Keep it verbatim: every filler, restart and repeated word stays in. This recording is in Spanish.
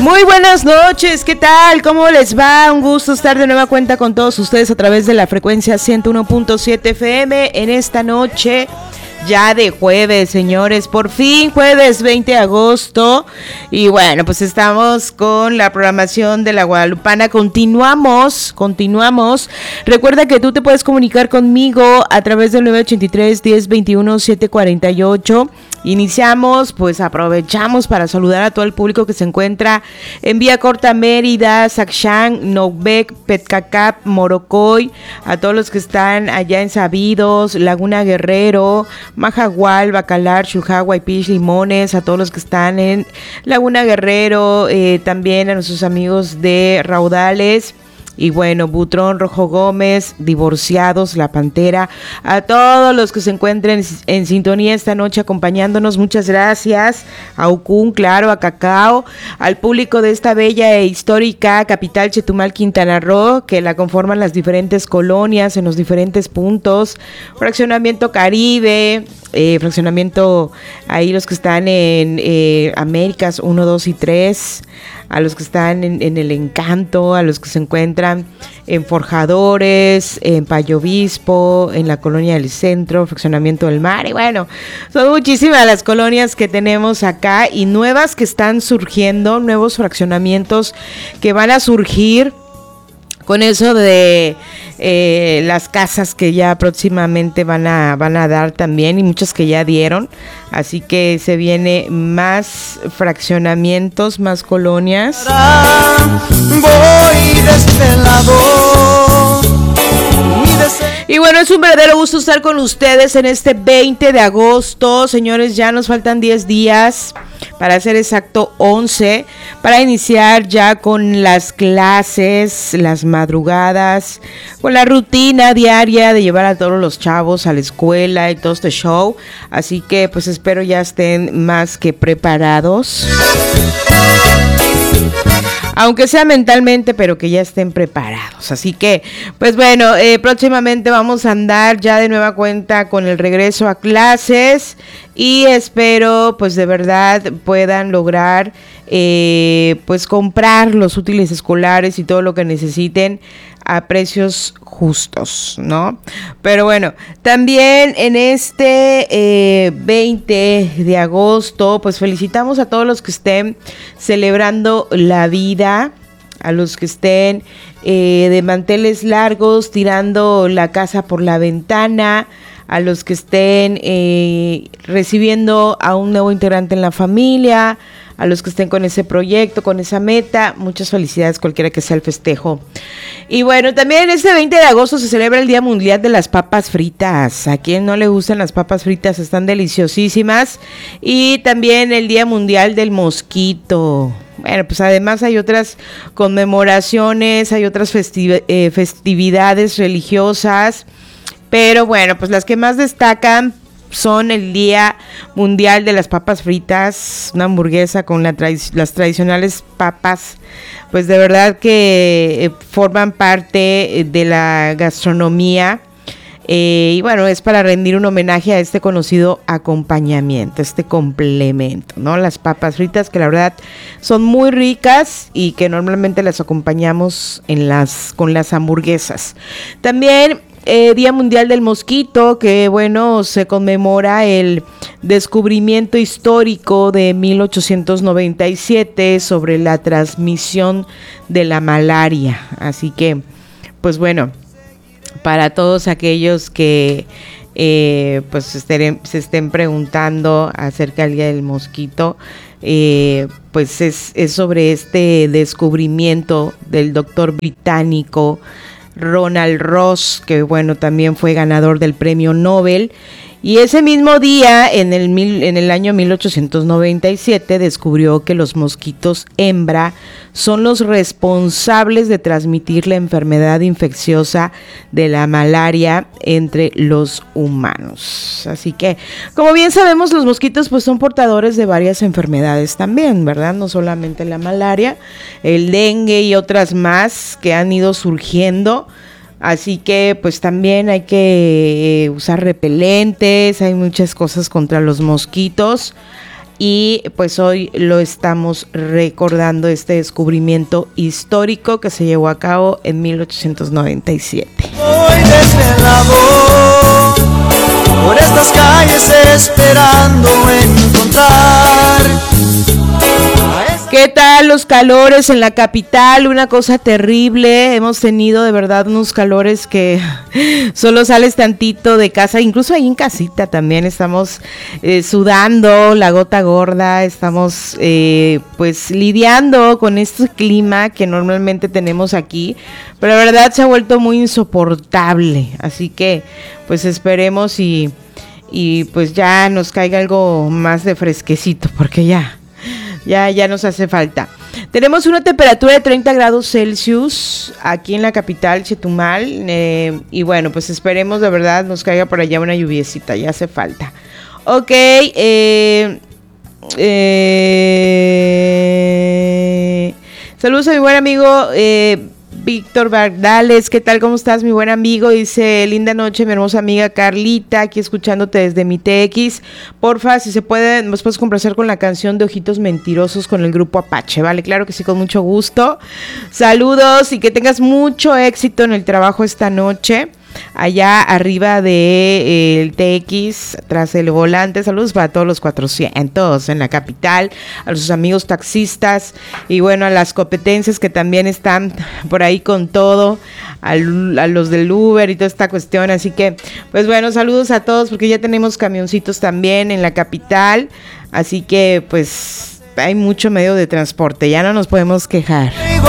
Muy buenas noches, ¿qué tal? ¿Cómo les va? Un gusto estar de nueva cuenta con todos ustedes a través de la frecuencia ciento uno punto siete F M en esta noche ya de jueves, señores, por fin jueves veinte de agosto. Y bueno, pues estamos con la programación de la Guadalupana. Continuamos, continuamos. Recuerda que tú te puedes comunicar conmigo a través del nueve ochenta y tres, diez veintiuno, setecientos cuarenta y ocho. Iniciamos, pues aprovechamos para saludar a todo el público que se encuentra en Vía Corta Mérida, Sacshan, Novec, Petcacap, Morocoy, a todos los que están allá en Sabidos, Laguna Guerrero, Majagual, Bacalar, Chujagua, Ipich, Limones, a todos los que están en Laguna Guerrero, eh, también a nuestros amigos de Raudales. Y bueno, Butrón, Rojo Gómez, Divorciados, La Pantera, a todos los que se encuentren en sintonía esta noche acompañándonos, muchas gracias. A Ucún, claro, a Cacao, al público de esta bella e histórica capital Chetumal, Quintana Roo, que la conforman las diferentes colonias en los diferentes puntos, Fraccionamiento Caribe, eh, Fraccionamiento, ahí los que están en eh, Américas uno, dos y tres, a los que están en, en El Encanto, a los que se encuentran en Forjadores, en Payo Obispo, en la colonia del Centro, Fraccionamiento del Mar, y bueno, son muchísimas las colonias que tenemos acá y nuevas que están surgiendo, nuevos fraccionamientos que van a surgir con eso de eh, las casas que ya próximamente van a van a dar también, y muchas que ya dieron, así que se viene más fraccionamientos, más colonias. Voy de este lado. Y bueno, es un verdadero gusto estar con ustedes en este veinte de agosto, señores. Ya nos faltan diez días, para ser exacto once, para iniciar ya con las clases, las madrugadas, con la rutina diaria de llevar a todos los chavos a la escuela y todo este show. Así que pues espero ya estén más que preparados, aunque sea mentalmente, pero que ya estén preparados. Así que, pues bueno, eh, próximamente vamos a andar ya de nueva cuenta con el regreso a clases, y espero pues de verdad puedan lograr eh, pues comprar los útiles escolares y todo lo que necesiten a precios justos, ¿no? Pero bueno, también en este eh, veinte de agosto, pues felicitamos a todos los que estén celebrando la vida, a los que estén eh, de manteles largos, tirando la casa por la ventana, a los que estén eh, recibiendo a un nuevo integrante en la familia, a los que estén con ese proyecto, con esa meta, muchas felicidades, cualquiera que sea el festejo. Y bueno, también este veinte de agosto se celebra el Día Mundial de las Papas Fritas. A quien no le gustan las papas fritas, están deliciosísimas. Y también el Día Mundial del Mosquito. Bueno, pues además hay otras conmemoraciones, hay otras festiv- eh, festividades religiosas, pero bueno, pues las que más destacan son el Día Mundial de las Papas Fritas, una hamburguesa con la tradi- las tradicionales papas, pues de verdad que eh, forman parte de la gastronomía. Eh, y bueno, es para rendir un homenaje a este conocido acompañamiento, este complemento, ¿no? Las papas fritas, que la verdad son muy ricas y que normalmente las acompañamos en las, con las hamburguesas. También Eh, Día Mundial del Mosquito, que bueno, se conmemora el descubrimiento histórico de mil ochocientos noventa y siete sobre la transmisión de la malaria. Así que, pues bueno, para todos aquellos que eh, pues se estén, se estén preguntando acerca del Día del Mosquito, eh, pues es, es sobre este descubrimiento del doctor británico Ronald Ross, que bueno, también fue ganador del premio Nobel. Y ese mismo día, en el, mil, en el año mil ochocientos noventa y siete, descubrió que los mosquitos hembra son los responsables de transmitir la enfermedad infecciosa de la malaria entre los humanos. Así que, como bien sabemos, los mosquitos pues son portadores de varias enfermedades también, ¿verdad? No solamente la malaria, el dengue y otras más que han ido surgiendo. Así que pues también hay que usar repelentes, hay muchas cosas contra los mosquitos. y pues hoy lo estamos recordando, este descubrimiento histórico que se llevó a cabo en mil ochocientos noventa y siete. Voy desvelado por estas calles esperando encontrar. ¿Qué tal los calores en la capital? Una cosa terrible. Hemos tenido de verdad unos calores que solo sales tantito de casa, incluso ahí en casita también estamos eh, sudando la gota gorda, estamos eh, pues lidiando con este clima que normalmente tenemos aquí, pero la verdad se ha vuelto muy insoportable, así que pues esperemos y, y pues ya nos caiga algo más de fresquecito, porque ya... Ya, ya nos hace falta. Tenemos una temperatura de treinta grados Celsius aquí en la capital, Chetumal. Eh, y bueno, pues esperemos de verdad nos caiga por allá una lluviecita, ya hace falta. Ok, eh, eh, saludos a mi buen amigo eh, Víctor Bardales. ¿Qué tal? ¿Cómo estás, mi buen amigo? Dice, linda noche, mi hermosa amiga Carlita, aquí escuchándote desde mi T X. Porfa, si se puede, nos puedes complacer con la canción de Ojitos Mentirosos con el grupo Apache, ¿vale? Claro que sí, con mucho gusto. Saludos y que tengas mucho éxito en el trabajo esta noche. Allá arriba de eh, el T X, tras el volante. Saludos para todos los cuatrocientos en la capital, a los amigos taxistas y bueno, a las competencias que también están por ahí con todo, al, a los del Uber y toda esta cuestión. Así que, pues bueno, saludos a todos porque ya tenemos camioncitos también en la capital. Así que, pues, hay mucho medio de transporte, ya no nos podemos quejar.